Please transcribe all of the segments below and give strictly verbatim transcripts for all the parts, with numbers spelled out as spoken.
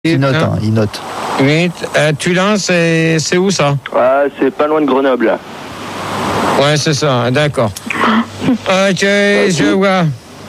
Il note, hein, il note. Oui, euh, Tulin, c'est, c'est où ça? Ah, c'est pas loin de Grenoble. Là. Ouais, c'est ça, d'accord. Ok, je vois.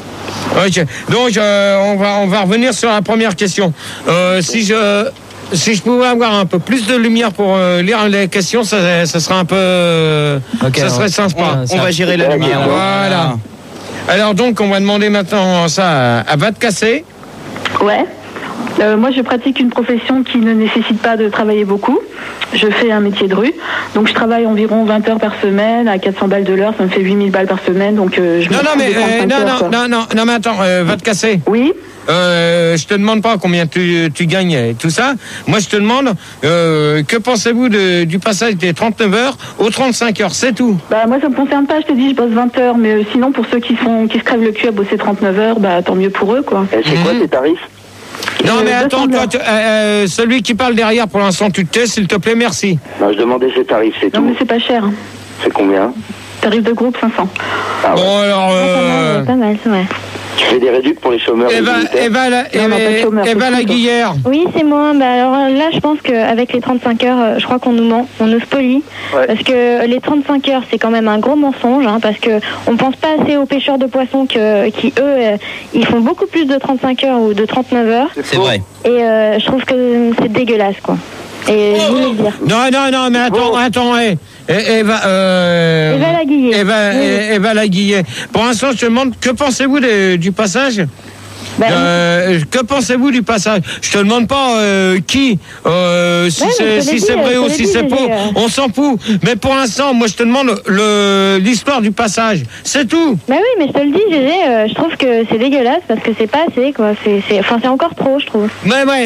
Ok, donc euh, on va on va revenir sur la première question. Euh, si je si je pouvais avoir un peu plus de lumière pour euh, lire les questions, ça, ça serait un peu, euh, okay, ça serait sympa. On, on va gérer la lumière. Voilà. Alors donc on va demander maintenant ça à, à Va te casser. Ouais. Euh, moi, je pratique une profession qui ne nécessite pas de travailler beaucoup. Je fais un métier de rue. Donc, je travaille environ vingt heures par semaine à quatre cents balles de l'heure. Ça me fait huit mille balles par semaine. Donc, euh, je non, me non, mais, euh, non, heures, non, non, non, non, mais attends, euh, Va te casser. Oui. Euh, je te demande pas combien tu, tu gagnes et tout ça. Moi, je te demande, euh, que pensez-vous de, du passage des trente-neuf heures aux trente-cinq heures? C'est tout. Bah, moi, ça me concerne pas. Je te dis, je bosse vingt heures. Mais euh, sinon, pour ceux qui, font, qui se crèvent le cul à bosser trente-neuf heures, bah, tant mieux pour eux, quoi. Et c'est mmh. quoi tes tarifs? Non, euh, mais attends, toi, tu, euh, celui qui parle derrière, pour l'instant, tu te tais, s'il te plaît, merci. Non, je demandais ses tarifs, c'est non, tout. Non, mais c'est pas cher. C'est combien? Tarif de groupe, cinq cents. Ah, ouais. Bon, alors... Euh... Pas mal, pas mal, c'est vrai. Tu fais des réducts pour les chômeurs? Eva, Eva, la, Eva, Eva, Eva la Guillère. Oui, c'est moi. Bah, alors là, je pense qu'avec les trente-cinq heures, je crois qu'on nous ment, on nous spolie. Ouais. Parce que les trente-cinq heures, c'est quand même un gros mensonge, hein, parce que on pense pas assez aux pêcheurs de poissons que, qui, eux, euh, ils font beaucoup plus de trente-cinq heures ou de trente-neuf heures. C'est vrai. Et euh, je trouve que c'est dégueulasse, quoi. Et je voulais le dire. Non, non, non, mais attends, attends, hé. Eva, euh, Eva la Guillée. Eva, oui. Eva la Guillée. Pour l'instant, je te demande, que pensez-vous de, du passage? Ben, euh, que pensez-vous du passage? Je te demande pas euh, qui, euh, si, ouais, c'est, si dit, c'est vrai ou si dit, c'est faux, euh... on s'en fout. Mais pour l'instant, moi je te demande le, l'histoire du passage. C'est tout. Bah oui, mais je te le dis, Gégé, euh, je trouve que c'est dégueulasse parce que c'est pas assez, quoi. C'est, c'est, enfin, c'est encore trop, je trouve. Mais ouais.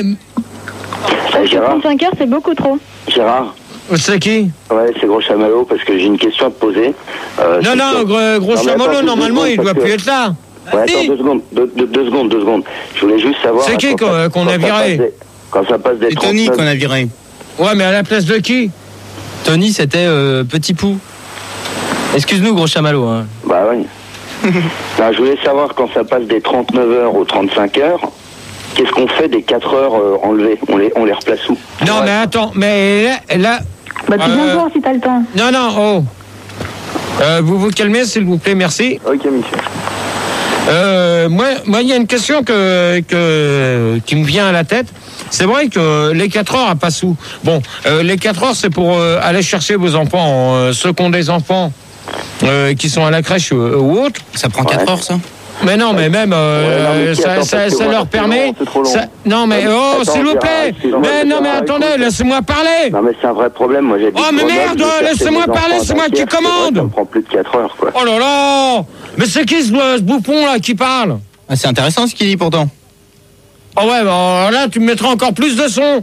Je trouve que trente-cinq heures, c'est beaucoup trop. Gérard. C'est qui? Ouais, c'est Gros Chamallow, parce que j'ai une question à te poser. Euh, non, non, Gros, gros Chamallow, normalement, il doit que... plus être là. Ouais, attends, deux secondes, deux, deux, deux secondes, deux secondes. Je voulais juste savoir... C'est qui qu'on, ça, qu'on a viré des, Quand ça passe des C'est Tony qu'on a viré. Ouais, mais à la place de qui? Tony, c'était euh, Petit Pou. Excuse-nous, Gros Chamallow. Hein. Bah oui. Non, je voulais savoir, quand ça passe des trente-neuf heures aux trente-cinq heures... Qu'est-ce qu'on fait des quatre heures euh, enlevées? On les, on les replace où? Non, ouais. mais attends, mais là... là bah, tu viens euh, voir si t'as le temps. Non, non, oh. Euh, vous vous calmez, s'il vous plaît, merci. Ok, monsieur. Euh, moi, moi, il y a une question que, que, qui me vient à la tête. C'est vrai que les quatre heures à Passou, bon, euh, les quatre heures, c'est pour euh, aller chercher vos enfants, euh, ceux qui ont des enfants euh, qui sont à la crèche euh, ou autre. Ça prend quatre ouais. heures, ça? Mais non, mais même, euh, ouais, non, mais ça, attends, ça, ça leur permet... Long, ça, non, mais oh, attends, s'il vous plaît. Mais non, mais attendez, laissez-moi parler. Non, mais c'est un vrai problème. Moi, j'ai dit... Oh, mais merde, laissez-moi parler, c'est moi qui commande. Ça me prend plus de quatre heures, quoi. Oh là là. Mais c'est qui ce, ce bouffon, là, qui parle? Ah, c'est intéressant ce qu'il dit, pourtant. Oh ouais, bah là, tu me mettras encore plus de son.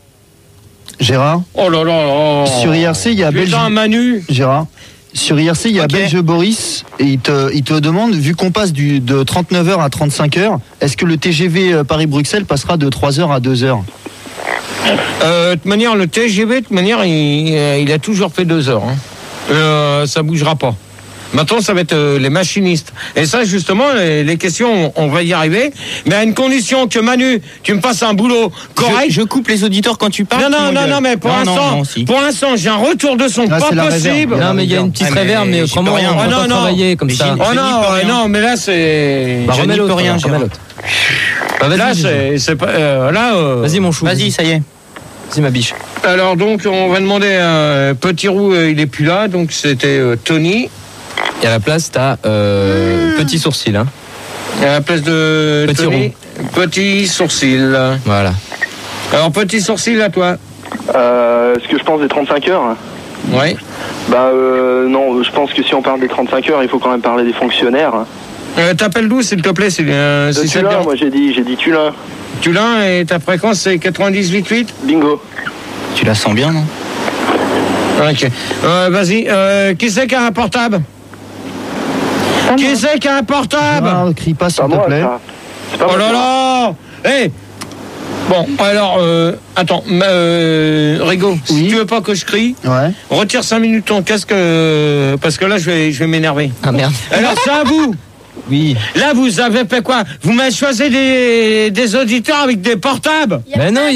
Gérard. Oh là là là. Sur I R C, il y a Belge... Manu. Gérard. Sur I R C, il y a okay. Belge Boris et il te, il te demande, vu qu'on passe du, de trente-neuf heures à trente-cinq heures, est-ce que le T G V Paris-Bruxelles passera de trois heures à deux heures? Euh, de toute manière, le T G V, de toute manière, il, il a toujours fait deux heures. Hein. Euh, ça bougera pas. Maintenant, ça va être euh, les machinistes. Et ça, justement, les, les questions, on, on va y arriver. Mais à une condition que Manu, tu me fasses un boulot correct. Je, je coupe les auditeurs quand tu parles. Non, non, non, non, mais pour non, l'instant, non, si. pour l'instant, j'ai un retour de son ah, pas possible. Non, mais il y a une petite ah, réverb, mais autrement, rien. On va pas travailler comme ça. Oh non, non, mais là, c'est... Bah, remets l'autre, rien, remets l'autre. Bah, là, c'est, c'est pas... Euh, là... Euh... Vas-y, mon chou. Vas-y, ça y est. Vas-y, ma biche. Alors, donc, on va demander à euh, Petit Roux, euh, il est plus là, donc c'était euh, Tony. Et à la place, t'as euh, Petit Sourcil. Hein. Et à la place de Petit Tony, Petit Sourcil. Voilà. Alors, Petit Sourcil, à toi. Euh, ce que je pense des trente-cinq heures. Oui. Bah, euh, non, je pense que si on parle des trente-cinq heures, il faut quand même parler des fonctionnaires. Euh, t'appelles d'où, s'il te plaît? C'est, euh, de si Tulin, c'est moi j'ai dit, j'ai dit Tulin. Tulin, et ta fréquence, c'est quatre-vingt-dix-huit virgule huit? Bingo. Tu la sens bien, non? Ok. Euh, vas-y, euh, qui c'est qui a un portable? Ah, qui c'est qui a un portable? Non, crie pas, s'il te moi, plaît. Pas oh là là. Hé hey. Bon, alors, euh, attends, euh, Rigo, oui. Si tu veux pas que je crie, ouais. Retire cinq minutes ton casque, euh, parce que là, je vais, je vais m'énerver. Ah merde. Alors, c'est à vous. Oui. Là, vous avez fait quoi? Vous m'avez choisi des, des auditeurs avec des portables? Mais non,